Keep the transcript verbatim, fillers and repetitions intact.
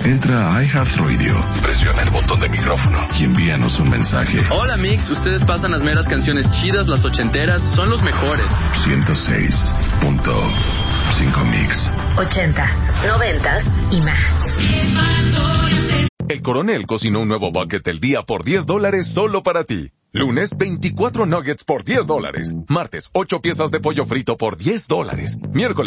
Entra a iHeartRadio, presiona el botón de micrófono y envíanos un mensaje. Hola Mix, ustedes pasan las meras canciones chidas, las ochenteras, son los mejores. ciento seis punto cinco Mix. Ochentas, noventas y más. El Coronel cocinó un nuevo bucket del día por diez dólares solo para ti. Lunes, veinticuatro nuggets por diez dólares. Martes, ocho piezas de pollo frito por diez dólares. Miércoles,